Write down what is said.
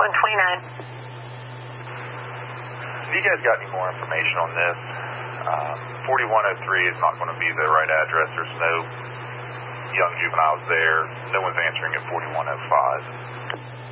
129. Have you guys got any more information on this? 4103 is not going to be the right address. There's no young juveniles there. No one's answering at 4105.